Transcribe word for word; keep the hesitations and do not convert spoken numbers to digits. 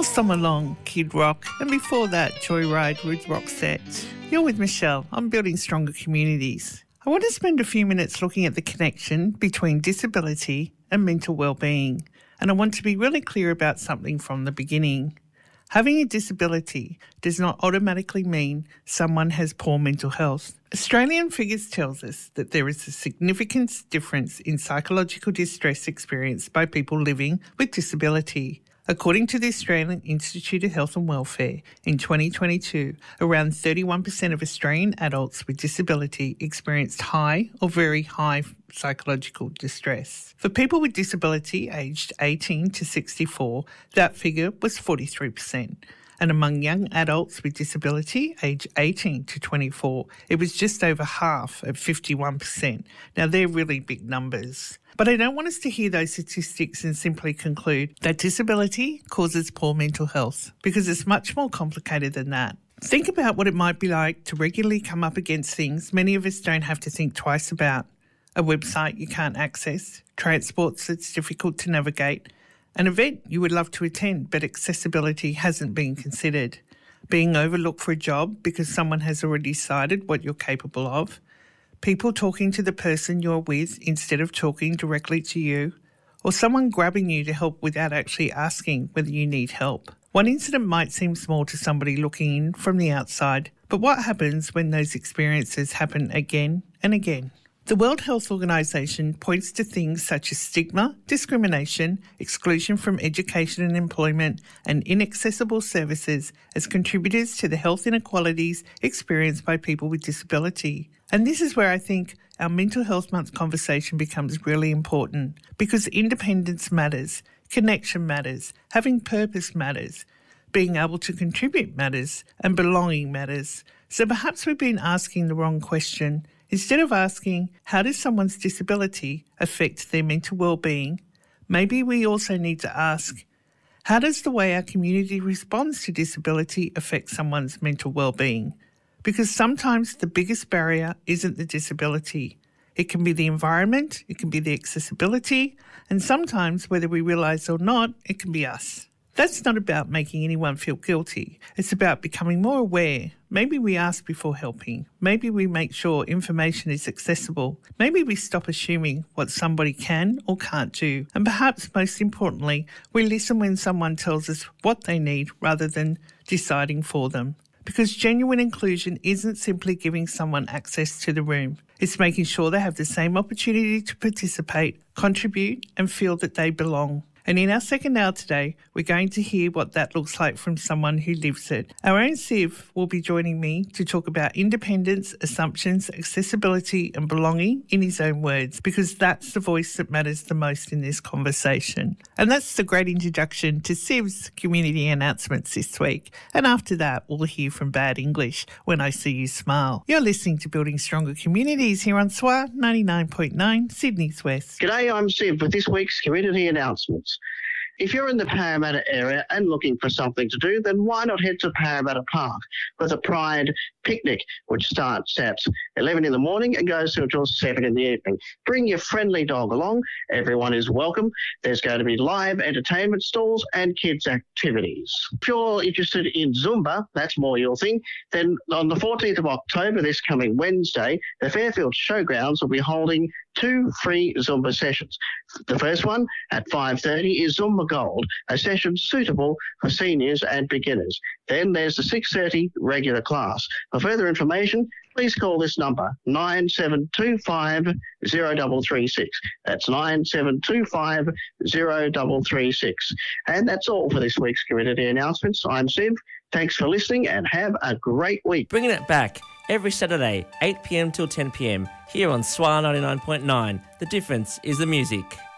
All Summer Long, Kid Rock, and before that, Joyride with Roxette. You're with Michelle. I'm building stronger communities. I want to spend a few minutes looking at the connection between disability and mental well-being, and I want to be really clear about something from the beginning. Having a disability does not automatically mean someone has poor mental health. Australian figures tells us that there is a significant difference in psychological distress experienced by people living with disability. According to the Australian Institute of Health and Welfare, in twenty twenty-two, around thirty-one percent of Australian adults with disability experienced high or very high psychological distress. For people with disability aged eighteen to sixty-four, that figure was forty-three percent. And among young adults with disability aged eighteen to twenty-four, it was just over half at fifty-one percent. Now, they're really big numbers. But I don't want us to hear those statistics and simply conclude that disability causes poor mental health, because it's much more complicated than that. Think about what it might be like to regularly come up against things many of us don't have to think twice about. A website you can't access, transport that's difficult to navigate, an event you would love to attend but accessibility hasn't been considered, being overlooked for a job because someone has already decided what you're capable of, people talking to the person you're with instead of talking directly to you, or someone grabbing you to help without actually asking whether you need help. One incident might seem small to somebody looking in from the outside, but what happens when those experiences happen again and again? The World Health Organization points to things such as stigma, discrimination, exclusion from education and employment, and inaccessible services as contributors to the health inequalities experienced by people with disability. And this is where I think our Mental Health Month conversation becomes really important, because independence matters, connection matters, having purpose matters, being able to contribute matters, and belonging matters. So perhaps we've been asking the wrong question. Instead of asking, how does someone's disability affect their mental well-being, maybe we also need to ask, how does the way our community responds to disability affect someone's mental well-being? Because sometimes the biggest barrier isn't the disability. It can be the environment, it can be the accessibility, and sometimes, whether we realise or not, it can be us. That's not about making anyone feel guilty. It's about becoming more aware. Maybe we ask before helping. Maybe we make sure information is accessible. Maybe we stop assuming what somebody can or can't do. And perhaps most importantly, we listen when someone tells us what they need rather than deciding for them. Because genuine inclusion isn't simply giving someone access to the room. It's making sure they have the same opportunity to participate, contribute, and feel that they belong. And in our second hour today, we're going to hear what that looks like from someone who lives it. Our own Siv will be joining me to talk about independence, assumptions, accessibility and belonging in his own words, because that's the voice that matters the most in this conversation. And that's the great introduction to Siv's community announcements this week. And after that, we'll hear from Bad English, When I See You Smile. You're listening to Building Stronger Communities here on S W A ninety-nine point nine, Sydney's West. G'day, I'm Siv with this week's community announcements. If you're in the Parramatta area and looking for something to do, then why not head to Parramatta Park for the Pride Picnic, which starts at eleven in the morning and goes until seven in the evening. Bring your friendly dog along. Everyone is welcome. There's going to be live entertainment stalls and kids' activities. If you're interested in Zumba, that's more your thing, then on the fourteenth of October, this coming Wednesday, the Fairfield Showgrounds will be holding two free Zumba sessions. The first one at five thirty is Zumba Gold, a session suitable for seniors and beginners. Then there's the six thirty regular class. For further information, please call this number, nine seven two five, zero three three six. That's nine seven two five, zero three three six. And that's all for this week's community announcements. I'm Siv. Thanks for listening and have a great week. Bringing it back every Saturday, eight p m till ten p m, here on S W A ninety-nine point nine. The difference is the music.